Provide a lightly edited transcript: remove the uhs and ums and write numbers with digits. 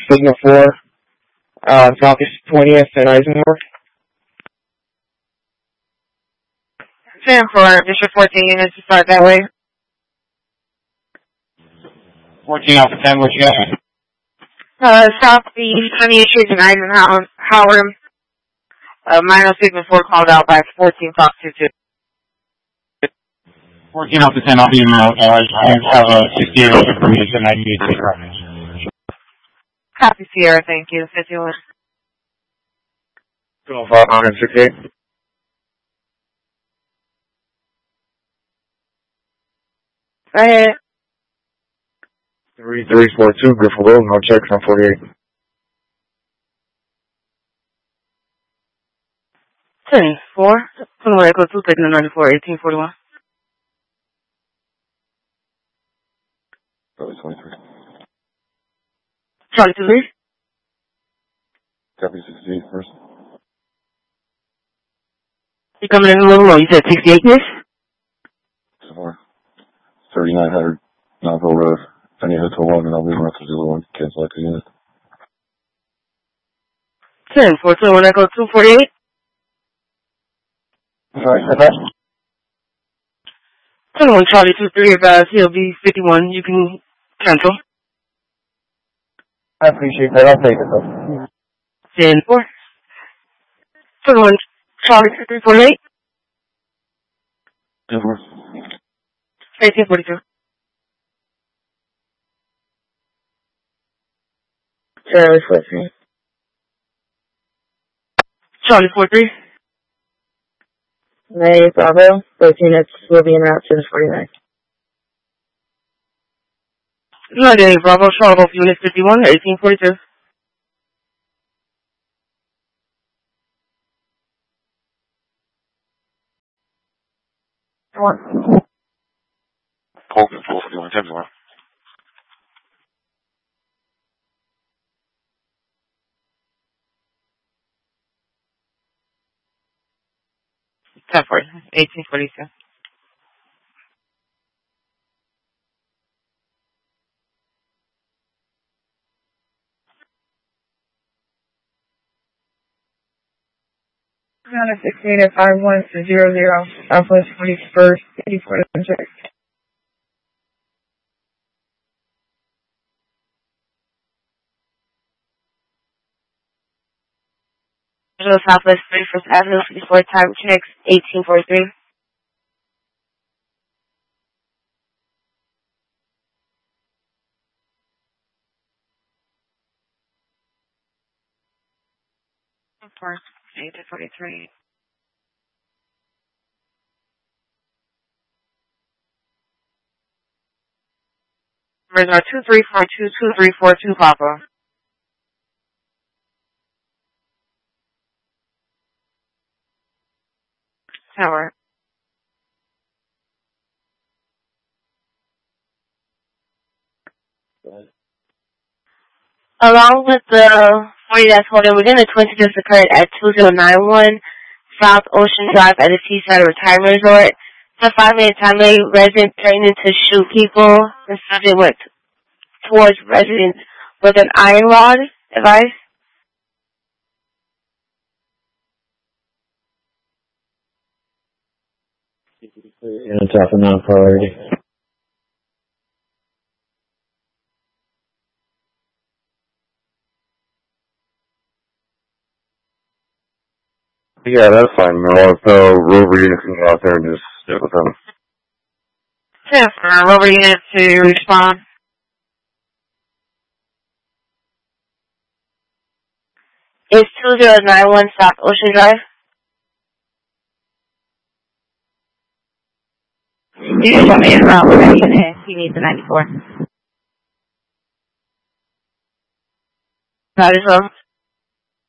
Signal 4, Southeast 20th and Eisenhower. 10 for District 14 units to start that way. 14 Alpha 10, what you got? Southeast 28th Street and Eisenhower. Minor Signal 4 called out by 14 Fox 22. 14 Alpha 10, I'll be in I have a 68 information, 98 right. Copy Sierra, thank you. 51. 568. Go ahead. 3342, Griffin Road, no checks on 48. 10-4. Somewhere Echo 2, Signal 94, 1841. Probably 23. Charlie 2-3. Copy 68 first. You coming in a little low. You said 68 years? So far. 3900 Knoxville Road. I need to hit to 1 and I'll be around to 01. Cancel like a unit. 10-4, somewhere Echo 248. Sorry, what's that? 21 Charlie 2-3, advise he'll be 51. You can cancel. I appreciate that. I'll take it though. 10-4. 21 Charlie 2-3-48. 10-4. 1842. Charlie 14. Charlie 4-3. May Bravo, 13 units will be en route to the 49. Monday, Bravo, Charlotte, Unit 51, 1842. Call 441, 10-4. Ten for 1842. Round 16 at 5100, Southwest 41st, 84 check. Southwest 31st Avenue, 54 time checks, 1843. For 1843. Numbers are 2342, 2342, Papa. Tower. Along with the 40 that's holding within the 20 just occurred at 2091 South Ocean Drive at the Seaside Retirement Resort. The 5-minute time late, resident threatening to shoot people. The subject went towards residents with an iron rod. Advice? And it's off a non-priority. Yeah, that's fine. I'll tell Rover units can go out there and just stick with them. Yeah, for Rover units to respond. It's 2091 South Ocean Drive. You just want me in route with that unit. He needs a 94. That is all.